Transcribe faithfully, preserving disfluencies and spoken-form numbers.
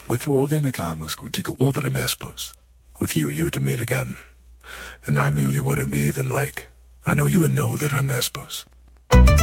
With all the mekanos who take over the mespos. With you, you to meet again. And I knew you would have me even like. I know you would know that I'm mespos.